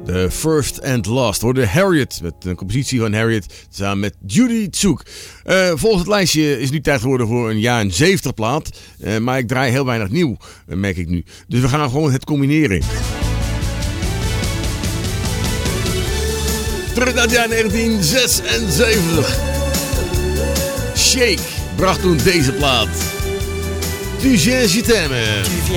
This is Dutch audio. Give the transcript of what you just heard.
The First and Last. Hoorde Harriet, met een compositie van Harriet, samen met Judy Tsoek. Volgens het lijstje is nu tijd geworden voor een jaren 70 plaat. Maar ik draai heel weinig nieuw, merk ik nu. Dus we gaan gewoon het combineren. Terug naar het jaar 1976. Shake bracht toen deze plaat. Tu viens, je t'aime.